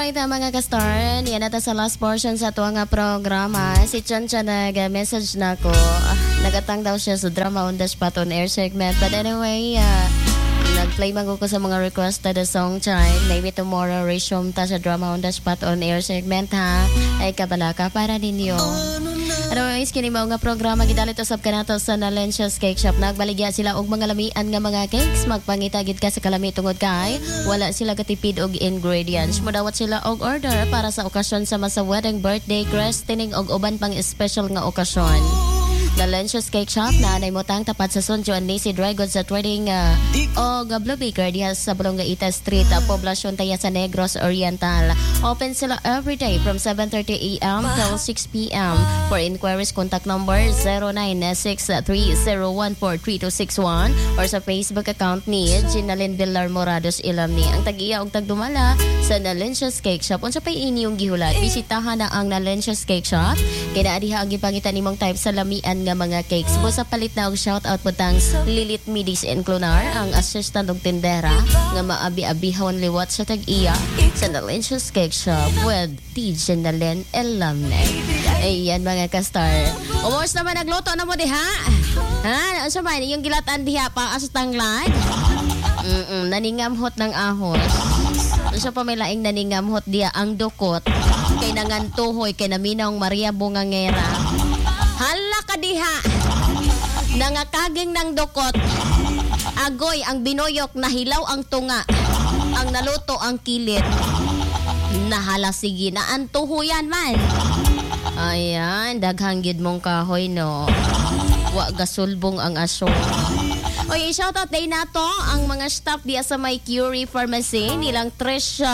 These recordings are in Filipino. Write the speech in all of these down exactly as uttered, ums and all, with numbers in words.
Alright, uh, mga ka-star, yan natin sa last portion sa tuwa nga programa. Si Chancha nag-message na ko. Uh, nagatang daw siya sa drama on the spot on air segment. But anyway, uh, nag-play mag ko sa mga requested song time. Maybe tomorrow, resume ta sa drama on the spot on air segment, ha? Ay kabalaka para ninyo. Otherwise, kini mao nga programa gidalit usab kanato sa Nalencia's Cake Shop. Nagbaligya sila og mga lamian nga mga cakes. Magpangitagid ka sa kalami tungod kay wala sila katipid og ingredients. Modawat sila og order para sa okasyon sama sa wedding, birthday, christening og uban pang special nga okasyon. Nalencia's Cake Shop na anay mo tang tapat sa Sunjo ni si Dry Goods at Wedding uh, o Blue Baker diha sa Bolongaita Street, uh, Poblacion Taya sa Negros Oriental. Open sila every day from seven thirty a m till six p m For inquiries, contact number zero nine six three zero one four three two six one or sa Facebook account ni Ginalyn Villar Morados Ilamni. Ang tag-iya og tagdumala sa Nalencia's Cake Shop. Unsa pay inyong gihulat? Bisitahan na ang Nalencia's Cake Shop. Kaya diha ang gipangitan nimong type sa lamian nga mga cakes. Busa palit na og shout out putang Lilit Midis and Clonar, ang assistant og tindera nga maabi-abihon liwat sa tag-iya sa Nalencia's Cake Shop with T. Ginalyn Ilamni. Ayan mga ka-star. Umos naman nagluto na mo diha. Ha? Asa man yung gilatan diha pa as tanglad? Mm naningamhot ng ahos. Sa pamilaing naningamhot diha ang dukot kay nangantuhoy kay naminang Maria Bungangera. Hala ka diha. Nangakaging ng dukot. Agoy ang binoyok, nahilaw ang tunga. Ang naluto ang kilit. Nahala sige na antuhuyan man. Ayan, daghanggid mong kahoy no. Wa gasulbong ang aso. Oy, shoutout day nato ang mga staff diya sa My Curie Pharmacy nilang Trisha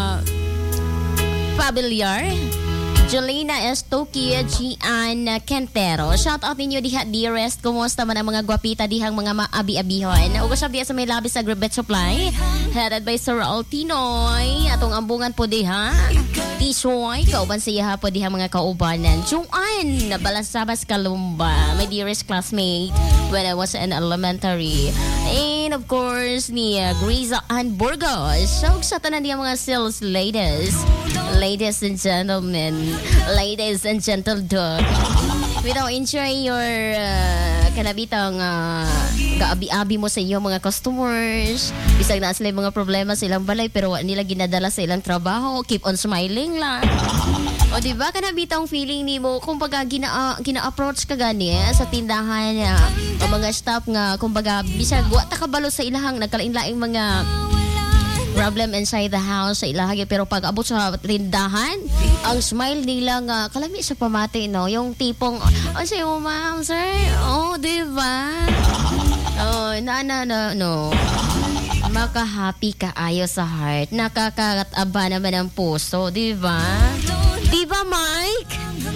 Pabiliar, Jolina Estoki, Gian Quintero. Shout out ninyo diha dearest. Kumusta man ang mga gwapita dihang mga maabi-abihon. Ug usab diha sa may labis Agribet Supply. Headed by Sir Altinoy. Atong ambungan po diha. Tisoy, kauban siya po diha mga kaubanan. Juan, nabalasabas Kalumba. My dearest classmate when I was in elementary. And of course, ni uh, Griza Ann Burgos. So, sa tanan niya mga sales ladies. Ladies and gentlemen. Ladies and gentle dog. We don't enjoy your uh, kanabitang uh, gaabi-abi mo sa iyo mga customers. Bisag na sila mga problema sa ilang balay pero wa nila ginadala sa ilang trabaho. Keep on smiling lang. O diba kanabitang feeling ni mo kumbaga gina, gina-approach ka gani eh, sa tindahan niya. O mga staff nga kumbaga bisag wa ta kabalo sa ilahang nagkalain-laing mga problem inside the house sa ilahagi pero pag abot sa tindahan ang smile nila nga kalami sa pamati no yung tipong oh sayo ma'am sir oh diba oh na na na no maka-happy ka ayo sa heart nakakataba naman ang puso diba diba Mike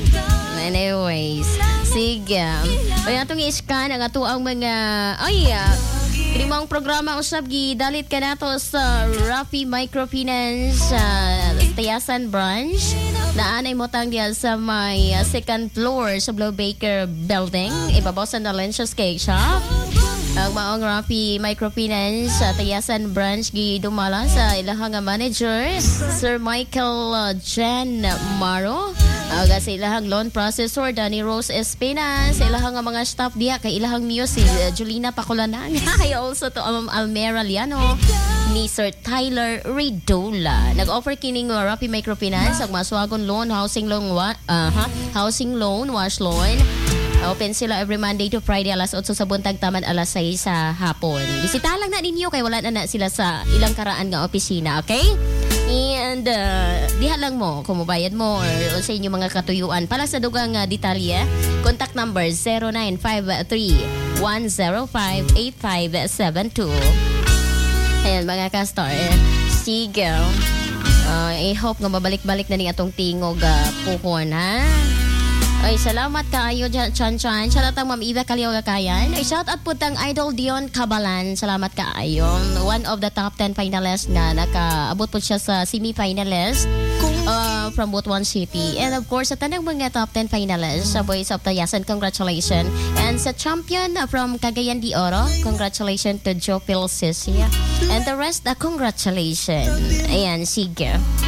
anyways sige ay atong i-scan ang ato ang mga ay uh, Kinimang programa usab gi dalit ka nato sa Rafi Microfinance uh, Tayasan Branch na anay mo tang diya sa may uh, second floor sa Blue Baker Building ibabaw sa Nalencia's Cake Shop. Ang maong Rafi Microfinance sa Tayasan Branch gi dumala sa ilahang manager Sir Michael uh, Jan Maro. Aga sa ilahang loan processor Danny Rose Espina, sa ilahang mga staff diya kay ilahang niyo si uh, Julina Pakulanang. Hay also to um, Almera Liano ni Sir Tyler Ridola. Nag-offer kining uh, Rafi Microfinance ang maswagon loan, housing loan, wa- uh, huh? housing loan, wash loan. Open sila every Monday to Friday alas otso sa buntag taman alas sais sa hapon. Bisita lang na ninyo kay wala na na sila sa ilang karaan nga opisina, okay? And uh, diha lang mo kung mabayad mo or sa inyo mga katuyuan. Para sa dugang uh, detalye, contact number zero nine five three one zero five eight five seven two. Ayan mga ka-star, sige. Uh, I hope nga mabalik-balik na ning atong tingog uh, puhon ha. Ay, salamat kaayo dyan, Chan Chan. Shoutout ang Ma'am Eva Kaliao Gakayan. Ay, shoutout po tang Idol Dion Cabalan. Salamat kaayo. One of the top ten finalists nga. Nakaabot po siya sa semi-finalist uh, from Butuan City. And of course, sa tanang mga top ten finalists sa Voice of Tayasan, congratulations. And sa champion uh, from Cagayan de Oro, congratulations to Joe Pilsisia. And the rest, uh, congratulations. Ayan, sige.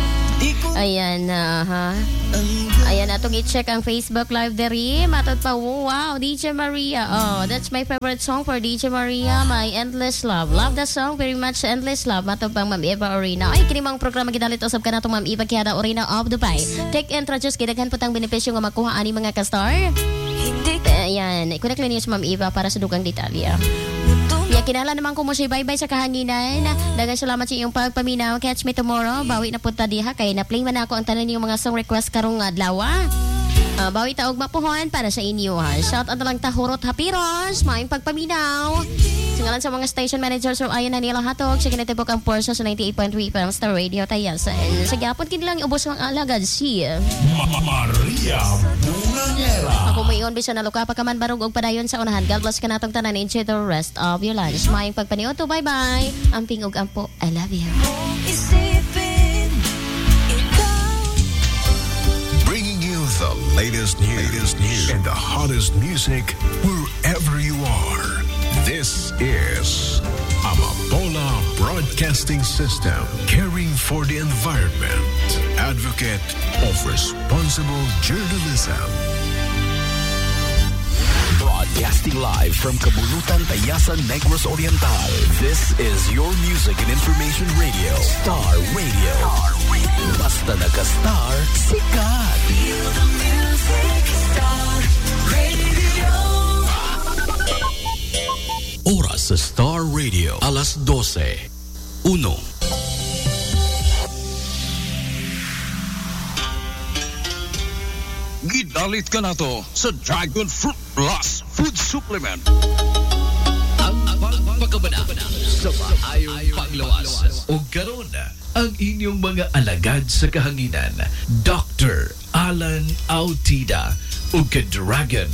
Ayan na, ha? Ayan, atong i-check ang Facebook Live deri. Matod pa, wow, D J Maria. Oh, that's my favorite song for D J Maria, My Endless Love. Love the song, very much Endless Love. Matod pang Ma'am Eva Orina. Ay, kinimang programa gidalit usab ka na itong Ma'am Eva Kiada Orina of Dubai. Take introduce, kidaghan po tang benepisyo nga makuha ani mga kastar. Ayan, ikunak lang niyo sa Ma'am Eva para sa dugang detalya. Ya, kinala naman ko mo siya bye-bye sa kahanginan. Dagan salamat sa iyong pagpaminaw. Catch me tomorrow. Bawi na punta diha kay na-play man ako ang tanan niyong mga song request karong adlaw. Uh, bawi taog mapuhon para sa inyo. Ha. Shout out na lang tahurot hapiros. Maing pagpaminaw. Singalan sa mga station managers so ayon na nila hatog. Sige na tibok ang Porso sa ninety-eight point three P M Star Radio Tayasan. Sa gyapon kinilang ubos ang alagad si Maria Bunangera. Ako mo iyon bisa naluka pa kaman barug og padayon sa unahan. God bless ka natong tanan. Enjoy the rest of your lunch. Maing pagpaniuto. Bye-bye. Amping og ampo. I love you. Bringing you the latest news, latest news and the hottest music wherever you are. This is Amapola Broadcasting System, caring for the environment, advocate of responsible journalism. Broadcasting live from Kabulutan, Tayasan, Negros Oriental. This is your music and information radio, Star Radio. Star Radio. Basta naka-star, sikat. Feel the music, Star Radio. Oras sa Star Radio, alas dose. Uno. Gidalit ka na to sa Dragon Fruit Plus Food Supplement. Ang pagpagabana sa maayong panglawas. O karon ang inyong mga alagad sa kahanginan, Doctor Alan Autida o ka-Dragon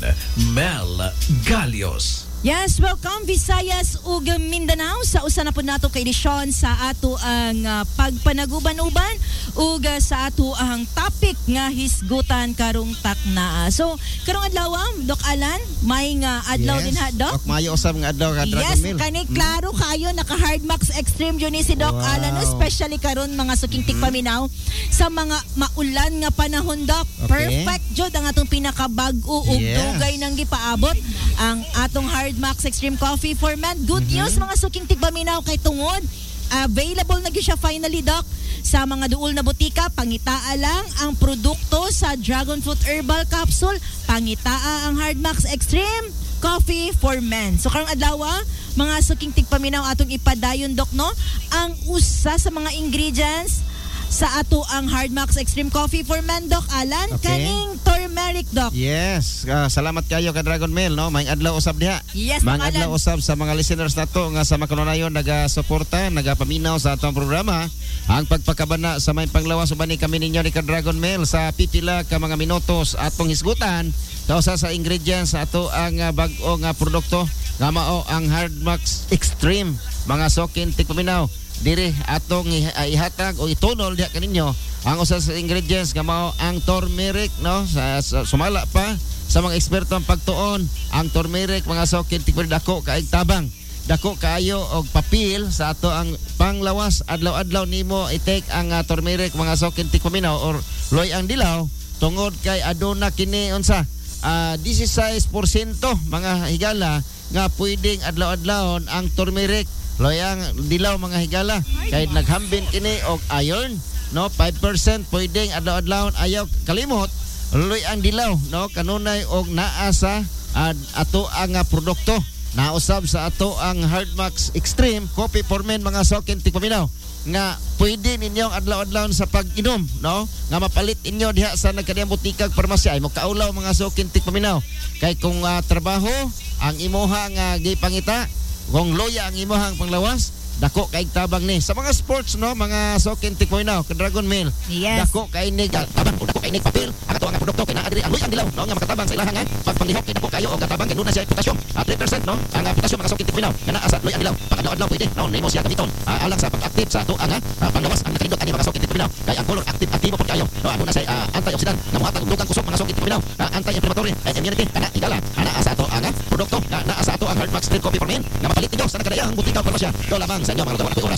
Mel Galios. Yes, welcome Visayas ug Mindanao sa usa na pud nato ka edisyon sa ato ang uh, pagpanaguban-uban ug uh, sa ato ang topic nga hisgutan karong takna. So, karong adlaw, Doc Alan, may nga adlaw yes. din ha, Doc? Doc, mayo usab nga adlaw ka Dragon Yes, Mill. kani klaro kayo naka Hard Max Extreme yun ni si Doc Wow. Alan, especially karon mga suking tikpaminaw sa mga maulan nga panahon, Doc. Okay. Perfect jud ang atong pinakabag-o ug Yes. dugay nang gipaabot ang atong Hard Max Extreme Coffee for Men. Good Mm-hmm. news mga suking tigpaminaw kay tungod. Available na gyud siya finally, Doc, sa mga duol na butika. Pangitaa lang ang produkto sa Dragon Fruit Herbal Capsule. Pangitaa ang Hard Max Extreme Coffee for Men. So karong adlaw, mga suking tigpaminaw atong ipadayon, Doc, no? Ang usa sa mga ingredients sa ato ang Hard Max Extreme Coffee for Men, Doc Alan, Okay. kaning turmeric, Doc. Yes, ah, salamat kayo ka Dragon Mill, no? May adlaw usab diha. Yes, Mga Doc Alan. adlaw usab sa mga listeners nato nga sa makanunayon naga-suporta, nagapaminaw sa atong programa. Ang pagpakabana sa may panglawas uban ni kami ninyo ni ka Dragon Mill sa pipila ka mga minutos atong hisgutan. Kausa sa ingredients sa ato ang uh, bag-o nga produkto nga mao ang Hard Max Extreme, mga sokin tikpaminaw. Diri atong ihatag o itunol diha kaninyo ang usa sa ingredients nga mao ang turmeric, no? Sa, sa sumala pa sa mga eksperto ang pagtuon ang turmeric, mga sokin tikpid dako kaig tabang, dako kaayo og papel sa ato ang panglawas. Adlaw-adlaw nimo i-take ang uh, turmeric, mga sokin tikpaminaw or loy ang dilaw tungod kay aduna kini unsa uh, sixteen percent mga higala nga pwedeng adlaw-adlawon ang turmeric. Loyang dilaw mga higala kay naghambin kini og iron, no? five percent pwedeng adlaw-adlawon. Ayaw kalimot loy ang dilaw, no? Kanunay og naa sa uh, ato ang uh, produkto nausab sa ato ang Hard Max Extreme Coffee for Men, mga sokin tikpaminaw nga pwede ninyong adlaw-adlawon sa pag-inom, no? Nga mapalit inyo diha sa nagkadiyang butikag parmasya ay mo kaulaw, mga sokin tikpaminaw. Kay kung uh, trabaho ang imuha nga gipangita, kung loya ang imuhang panglawas, dako kay tabang ni sa mga sports, no? Mga sokin tikpaminaw ka Dragon Mill. Yes. Dako kay ni tabang o dako kay ni papel ang ato ang produkto kay naa diri ang loy ang dilaw, no? Nga makatabang sa ilahan nga pagpanglihok kay dako kayo og katabang kay nuna siya potassium at three percent, no? Ang uh, potassium, mga sokin tikpaminaw nga naa sa loy ang dilaw pagkadlaw-adlaw pwede, no? Nimo siya gamiton uh, alang sa pag-active sa ato ang uh, panglawas. Ang nakindot ani mga sokin tikpaminaw kay ang color active aktibo pod kayo, no? Ano na siya uh, antioxidant nga mohatag og dugang kusog, mga sokin tikpaminaw, uh, anti-inflammatory and immunity kana higala ana sa ato ang uh, produkto nga naa sa ato ang Hard Max Extreme Coffee for Men nga mapalit ninyo sa nakadayang butika parmasya. Do lamang sa inyo mga lugar oras